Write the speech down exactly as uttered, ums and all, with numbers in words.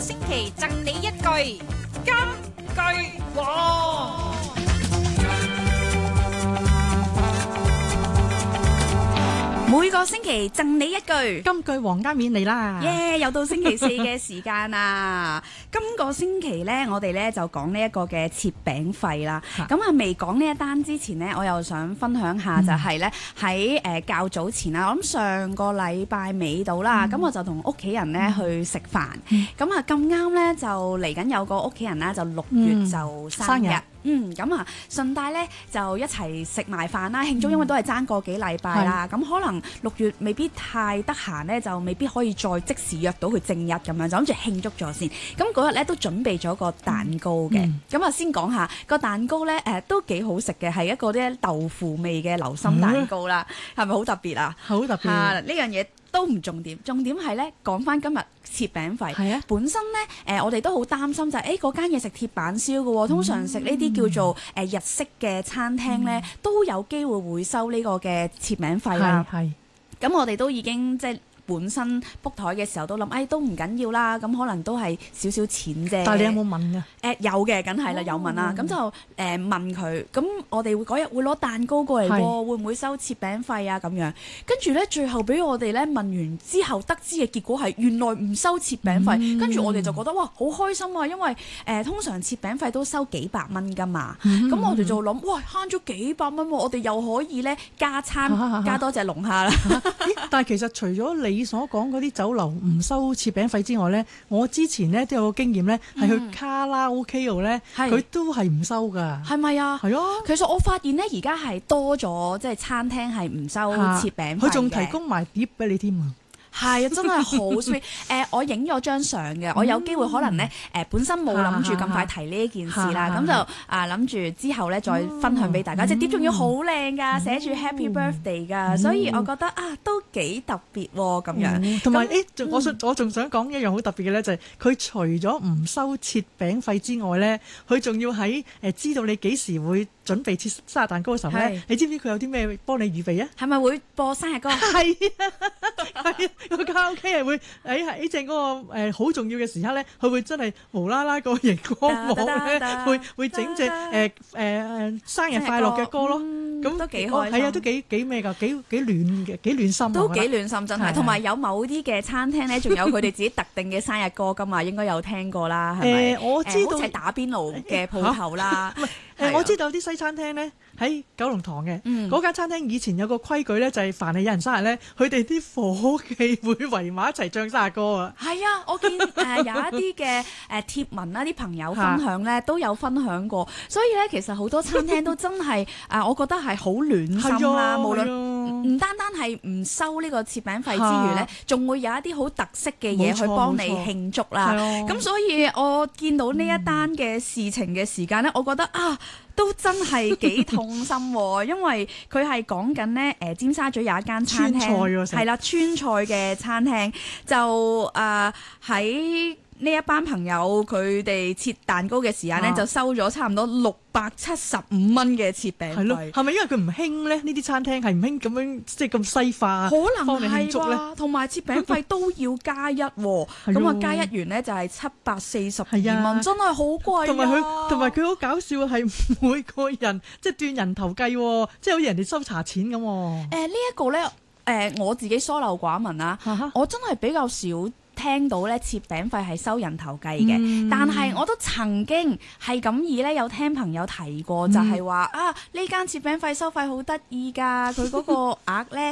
星期贈你一句金句王。每個星期贈你一句金句王加冕嚟啦！ 耶！Yeah, 又到星期四嘅時間啦。今個星期呢，我哋呢就講呢一個嘅切餅費啦。咁啊，未講呢一單之前呢，我又想分享下就係呢喺誒較早前啦，我諗上個禮拜尾到啦，咁、嗯、我就同屋企人呢去食飯。咁啊咁啱呢，就嚟緊有個屋企人啦，就六月就生日。嗯嗯，咁啊，順帶咧就一齊食埋飯啦，慶祝，因為都係爭個幾禮拜啦。咁、嗯、可能六月未必太得閒咧，就未必可以再即時約到佢正日咁樣，就諗住慶祝咗先。咁嗰日咧都準備咗個蛋糕嘅。咁啊、嗯，先講下個蛋糕咧，誒、呃、都幾好食嘅，係一個啲豆腐味嘅流心蛋糕啦，係咪好特別啊？好特別啊！呢樣嘢都唔重點，重點係咧講翻今日切餅費。係啊，本身咧誒、呃、我哋都好擔心就係誒嗰間嘢食鐵板燒嘅喎，通常食呢啲叫做誒、呃、日式嘅餐廳咧，嗯、都有機會會收呢個嘅切餅費啦。係，咁我哋都已經即係本身 book 台嘅時候都諗，誒都唔緊要啦，咁可能都係少少錢啫。但係你有冇問㗎？誒有嘅，梗係啦，有問啦。咁就誒問佢，咁我哋會嗰日會攞蛋糕過嚟喎，會唔會收切餅費啊？咁樣跟住咧，最後俾我哋咧問完之後，得知嘅結果係原來唔收切餅費。跟住我哋就覺得哇，好開心啊！因為誒通常切餅費都收幾百蚊㗎嘛，咁我哋就諗，哇慳咗幾百蚊喎，我哋又可以咧加餐加多隻龍蝦啦。 但係其實除咗你你所講嗰啲酒樓唔收切餅費之外呢，我之前呢都有個經驗呢，係去卡拉 OK 度呢，佢都係唔收㗎。係咪啊？係啊。其實我發現呢，而家係多咗，即係餐廳係唔收切餅費嘅。佢仲提供埋碟俾你添啊！係啊，真係好 sweet。誒，我影咗張相嘅，我有機會可能咧誒，本身冇諗住咁快提呢一件事啦，咁就啊諗住之後咧再分享俾大家。隻碟仲要好靚㗎，寫住 Happy Birthday 㗎，所以我覺得啊都幾特別喎咁樣。同埋誒，我想我仲想講一樣好特別嘅咧，就係佢除咗唔收切餅費之外咧，佢仲要喺誒知道你幾時會準備切生日蛋糕嘅時候咧，你知唔知佢有啲咩幫你預備啊？係咪會播生日歌？係啊，係啊。個卡拉 OK 係會喺喺正嗰個誒好重要嘅時刻咧，佢會真係無啦啦個熒光幕咧，會會整隻誒誒誒生日快樂嘅歌咯。咁都幾開心，係啊，都幾幾咩㗎，幾幾暖嘅，幾暖心。都幾暖心真係，同埋有某啲嘅餐廳咧，仲有佢哋自己特定嘅生日歌㗎嘛，應該有聽過啦，係咪？誒，我知道好似係打邊爐嘅鋪頭啦。誒，我知道啲西餐廳咧喺九龍塘嘅嗰間餐廳，以前有個規矩咧，就係凡係有人生日咧，佢哋啲夥計會圍埋一齊唱生日歌啊！係啊，我見誒有一啲嘅誒貼文啦，啲朋友分享咧都有分享過，所以咧其實好多餐廳都真係誒，我覺得係好暖心啦。無論唔單單係唔收呢個切餅費之餘咧，仲會有一啲好特色嘅嘢去幫你慶祝啦。咁所以我見到呢一單嘅事情嘅時間咧，我覺得啊〜都真係幾痛心喎，因為佢係講緊呢，誒尖沙咀有一間餐廳，係啦，川菜嘅餐廳就誒喺呢一班朋友佢哋切蛋糕嘅時間呢，啊、就收咗差唔多六百七十五蚊嘅切餅費。係咯，係咪因為佢唔興咧？呢啲餐廳係唔興咁樣即係咁西化，可能係啩？同埋切餅費都要加一喎，咁啊加一元呢，就係七百四十二蚊，真係好貴。同埋佢同埋佢好搞笑係每個人即係斷人頭計，即係好似人哋收茶錢咁。誒、呃、呢一個咧誒、呃、我自己疏漏寡聞啦，啊、我真係比較少聽到咧切餅費係收人頭計嘅，嗯、但係我都曾經係咁意咧有聽朋友提過，嗯、就係話啊呢間切餅費收費好得意㗎，佢嗰個額咧